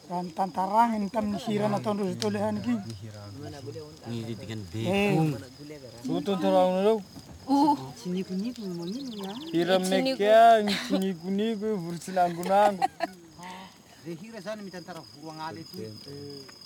Tantarangin tamin'ny hira nataondrozy tao leha niky. Nilitikan be. Tontorognareo. Tsinikoniko magnino Hira mekia, tsinikoniko, vorotsinangonango. le hira zany mitantara voro agnaly ety.